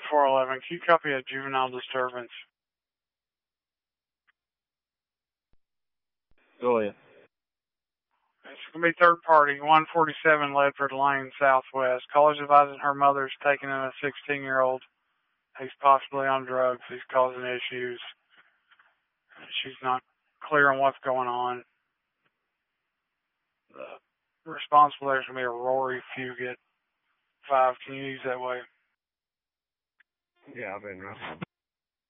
411. Can you copy a juvenile disturbance? Go ahead. It's going to be third party, 147 Ledford Lane, Southwest. Caller's advising her mother's taking in a 16-year-old. He's possibly on drugs. He's causing issues. She's not clear on what's going on. The responsible there is going to be a Rory Fugit 5. Can you use that way? Yeah, I've been right.